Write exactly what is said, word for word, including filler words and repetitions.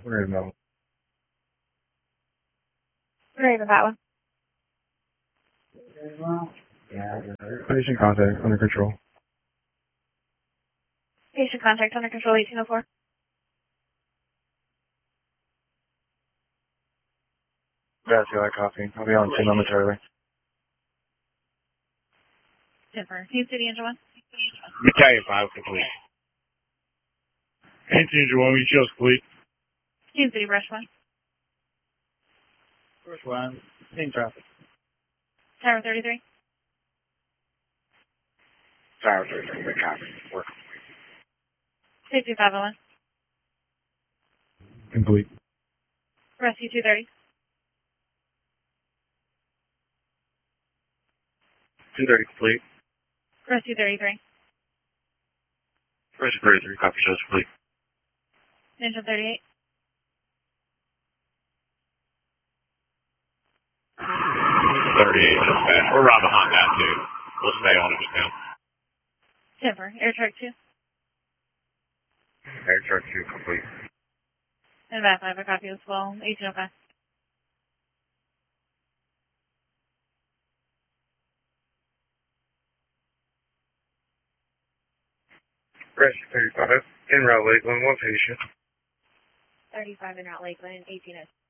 Where is that one? Where is that one? Yeah. Patient contact under control. Patient contact under control, eighteen oh four. That's the other copy. I'll be on ten momentarily. Denver. Team City Engine one. Battalion five complete. Engine one, we shows complete. Team City Brush one. First one, team traffic. Tower thirty-three. Tower thirty-three, good copy. Work. Safety five oh one. Complete. Rescue two thirty. two thirty complete. Rescue thirty-three. Rescue thirty-three, copy shows complete. Engine thirty-eight. thirty-eight, that's bad. We're right behind that, too. We'll stay on it just now. Denver. Air Truck two. Air truck two complete. And Bath five, a copy as well. eighteen oh five. Rescue thirty-five, en route Lakeland, one patient. thirty-five en route Lakeland, eighteen oh six.